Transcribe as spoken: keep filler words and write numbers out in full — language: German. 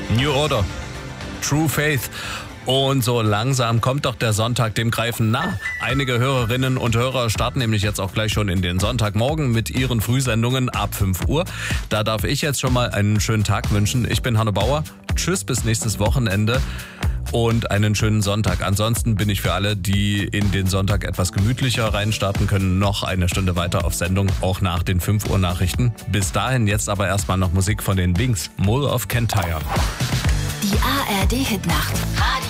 New Order, True Faith. Und so langsam kommt doch der Sonntag dem Greifen nah. Einige Hörerinnen und Hörer starten nämlich jetzt auch gleich schon in den Sonntagmorgen mit ihren Frühsendungen ab fünf Uhr. Da darf ich jetzt schon mal einen schönen Tag wünschen. Ich bin Hanno Bauer. Tschüss, bis nächstes Wochenende und einen schönen Sonntag. Ansonsten bin ich für alle, die in den Sonntag etwas gemütlicher reinstarten können, noch eine Stunde weiter auf Sendung, auch nach den fünf Uhr Nachrichten. Bis dahin jetzt aber erstmal noch Musik von den Wings, Mole of Kintyre. Die A R D-Hitnacht.